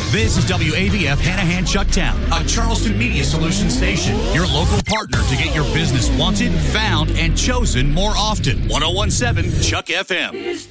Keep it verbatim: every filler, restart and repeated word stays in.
This is W A B F Hanahan Chucktown, a Charleston Media Solutions station. Your local partner to get your business wanted, found, and chosen more often. one oh one seven Chuck F M.